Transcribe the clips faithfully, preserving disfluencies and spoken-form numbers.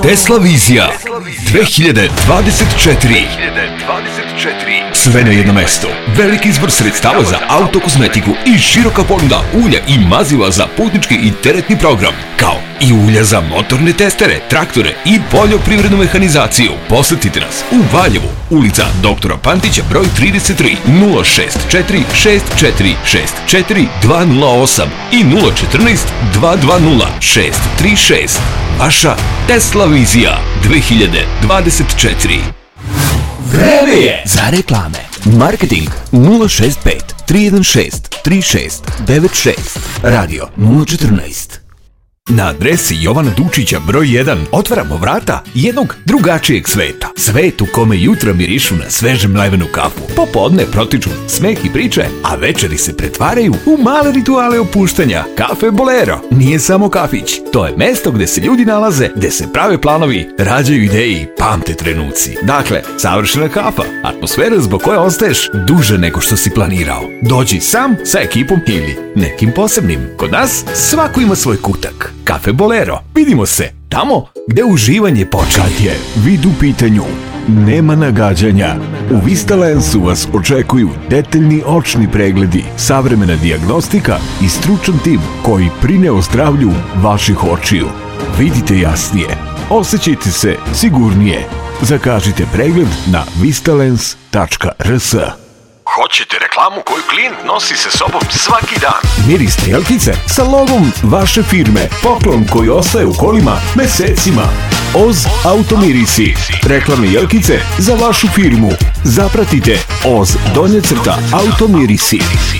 Tesla vizija dve hiljade dvadeset četiri. Sve na jedno mesto. Veliki izbor sredstava za autokozmetiku i široka ponuda ulja i maziva za putnički i teretni program, kao i ulja za motorne testere, traktore i poljoprivrednu mehanizaciju. Posetite nas u Valjevu, ulica doktora Pantića broj trideset tri, nula šest četiri šest četiri šest četiri dva nula osam i nula četrnaest dva dva nula šest tri šest. Vaša Tesla vizija dve hiljade dvadeset četiri. Vreme je za reklame. Marketing nula šest pet tri jedan šest tri šest devet šest. Radio nula četrnaest. Na adresi Jovana Dučića broj jedan otvaramo vrata jednog drugačijeg sveta. Svet u kome jutra mirišu na sveže mlevenu kafu. Popodne protiču smeh i priče, a večeri se pretvaraju u male rituale opuštanja. Kafe Bolero nije samo kafić. To je mesto gde se ljudi nalaze, gde se prave planovi, rađaju ideje i pamte trenuci. Dakle, savršena kafa, atmosfera zbog koje ostaješ duže nego što si planirao. Dođi sam sa ekipom ili nekim posebnim. Kod nas svako ima svoj kutak. Kafe Bolero. Vidimo se tamo gde uživanje počinje. Kad je vid u pitanju, nema nagađanja. U Vistalensu vas očekuju detaljni očni pregledi, savremena dijagnostika i stručan tim koji brine o zdravlju vaših očiju. Vidite jasnije, osjećajte se sigurnije. Zakažite pregled na vistalens tačka r s. Hoćete reklamu koju klijent nosi sa sobom svaki dan? Miris strijelkice sa logom vaše firme. Poklon koji ostaje u kolima mesecima. Oz Automirisi. Reklamne jelkice za vašu firmu. Zapratite Oz donje crta Automirisi.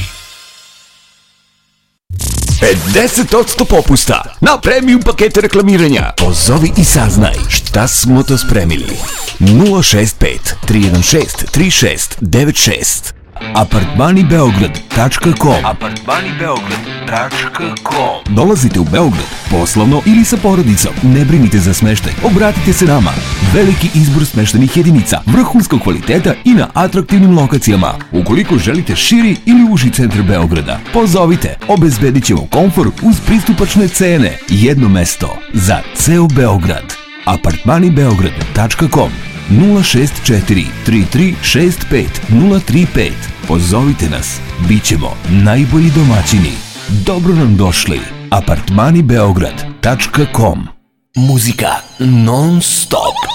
pedeset posto popusta na premium pakete reklamiranja. Pozovi i saznaj šta smo to spremili. nula šest pet tri jedan šest tri šest devet šest. apartmani beograd tačka com. apartmani beograd tačka com. Dolazite u Beograd poslovno ili sa porodicom, ne brinite za smeštaj, obratite se nama. Veliki izbor smeštenih jedinica, vrhunskog kvaliteta i na atraktivnim lokacijama. Ukoliko želite širi ili uži centar Beograda, pozovite, obezbedit ćemo komfor uz pristupačne cene. Jedno mesto za ceo Beograd. apartmani beograd tačka com. nula šest četiri tri tri šest pet nula tri pet. Pozovite nas, bit ćemo najbolji domaćini. Dobro nam došli. apartmani beograd tačka com. Muzika non stop.